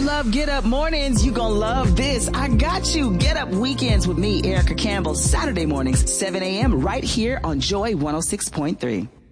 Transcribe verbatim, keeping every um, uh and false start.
love Get Up mornings, you gonna love this. I got you. Get Up weekends with me, Erica Campbell, Saturday mornings, seven a.m. right here on Joy one oh six point three.